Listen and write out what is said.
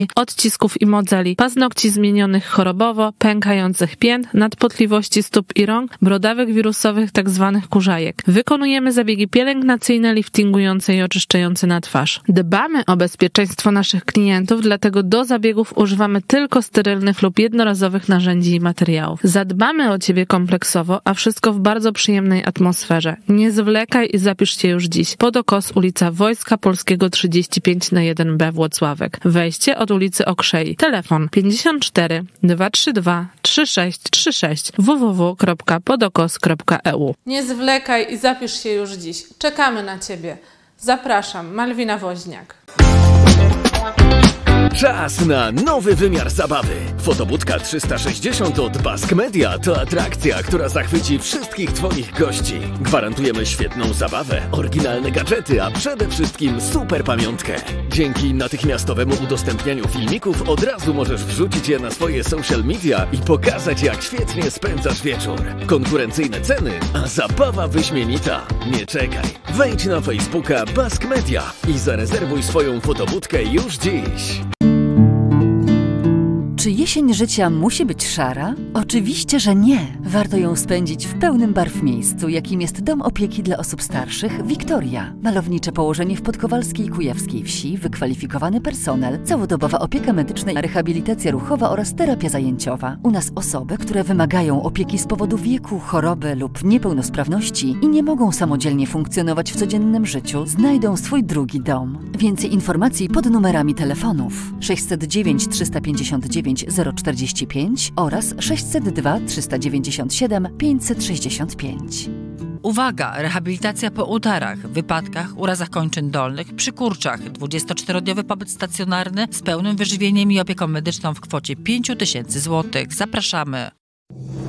odcisków i modzeli, paznokci zmienionych chorobowo, pękających pięt, nadpotliwości stóp i rąk, brodawek wirusowych, tzw. kurzajek. Wykonujemy zabiegi pielęgnacyjne, liftingujące i oczyszczające na twarz. Dbamy o bezpieczeństwo naszych klientów, dlatego do zabiegów używamy tylko sterylnych lub jednorazowych narzędzi i materiałów. Zadbamy o Ciebie kompleksowo, a wszystko w bardzo przyjemnej atmosferze. Nie zwlekaj i zapisz się już dziś. Podokos, ulica Wojska Polskiego 35 na 1B Włocławek. Wejście od ulicy Okrzei. Telefon 54 232 3636 www.podokos.eu. Nie zwlekaj i zapisz się już dziś. Czekamy na Ciebie. Zapraszam, Malwina Woźniak. Czas na nowy wymiar zabawy. Fotobudka 360 od Bask Media to atrakcja, która zachwyci wszystkich Twoich gości. Gwarantujemy świetną zabawę, oryginalne gadżety, a przede wszystkim super pamiątkę. Dzięki natychmiastowemu udostępnianiu filmików od razu możesz wrzucić je na swoje social media i pokazać, jak świetnie spędzasz wieczór. Konkurencyjne ceny, a zabawa wyśmienita. Nie czekaj. Wejdź na Facebooka Bask Media i zarezerwuj swoją fotobudkę już dziś. Czy jesień życia musi być szara? Oczywiście, że nie. Warto ją spędzić w pełnym barw miejscu, jakim jest Dom Opieki dla Osób Starszych Wiktoria. Malownicze położenie w podkowalskiej kujawskiej wsi, wykwalifikowany personel, całodobowa opieka medyczna, rehabilitacja ruchowa oraz terapia zajęciowa. U nas osoby, które wymagają opieki z powodu wieku, choroby lub niepełnosprawności i nie mogą samodzielnie funkcjonować w codziennym życiu, znajdą swój drugi dom. Więcej informacji pod numerami telefonów 609 359 045 oraz 602 397 565. Uwaga! Rehabilitacja po udarach, wypadkach, urazach kończyn dolnych, przy kurczach. 24-dniowy pobyt stacjonarny z pełnym wyżywieniem i opieką medyczną w kwocie 5 000 złotych. Zapraszamy!